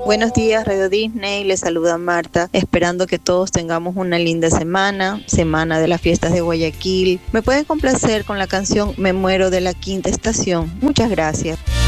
Buenos días, Radio Disney. Les saluda Marta, esperando que todos tengamos una linda semana de las fiestas de Guayaquil. Me pueden complacer con la canción Me muero de la Quinta Estación. Muchas gracias.